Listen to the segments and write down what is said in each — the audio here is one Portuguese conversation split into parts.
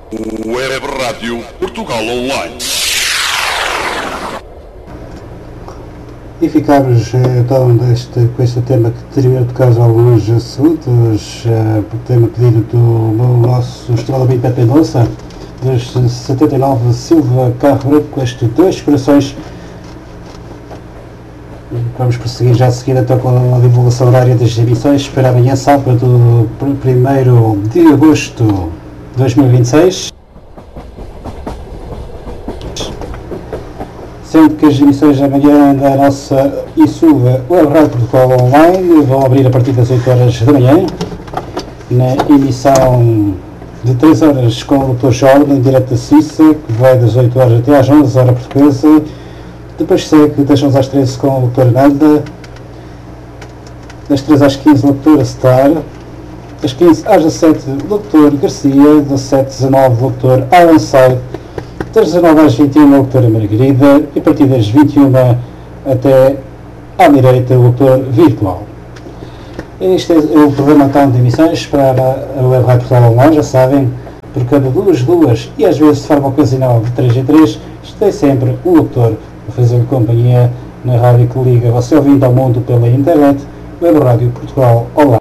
Web Rádio Portugal Online. E ficámos então com este tema que teria tocado alguns segundos, tema pedido do nosso estrellamento Pepe Mendonça, dos 79 Silva Carro Branco, estes dois corações. Vamos prosseguir já a seguir então com a divulgação horária das emissões para amanhã, sábado, 1º de agosto de 2026. Sendo que as emissões amanhã da nossa ISUV Web Rádio Portugal Online vão abrir a partir das 8 horas da manhã, na emissão de 3 horas com o Dr. Jordan, direto da Suíça, que vai das 8 horas até às 11 hora portuguesa. Depois segue das 11 às 13 com o Dr. Nanda, das 13 às 15 o Dr. Star, das 15 às 17 o Dr. Garcia, das 17 às 19 o Dr. Alan Side, das 19 às 21 a doutora Margarida e a partir das 21 até à direita o doutor Virtual. Este é o programa então de emissões para a Web Rádio Portugal Online, já sabem, por cada duas e às vezes de forma ocasional de 3 em 3, tem sempre o doutor a fazer companhia na rádio que liga você ouvindo ao mundo pela internet, Web Rádio Portugal Online.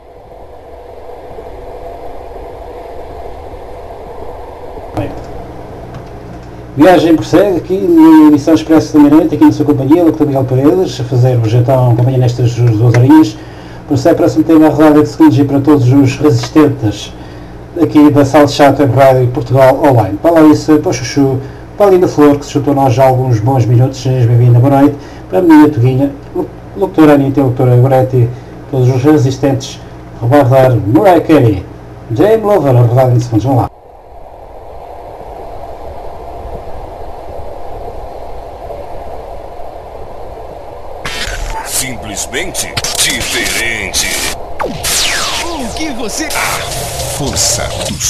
Viagem prossegue aqui na emissão Expresso da Meia-Noite, aqui na sua companhia, o Dr. Miguel Paredes, a fazer-vos então companhia nestas 2 horinhas. Prossegue para o próximo tema, a rodada de segundos para todos os resistentes aqui da Sala de Chat Web Rádio Portugal Online. Para lá isso, para o Chuchu, para a Linda Flor, que se juntou a nós já há alguns bons minutos, seja bem-vinda, boa noite. Para a minha Toguinha, Doutora Anitta, Doutora Goretti, todos os resistentes, rebardar Mariah Carey, Jamie Lover, a rodada de segundos, vamos lá. Simplesmente diferente. O que você... A força do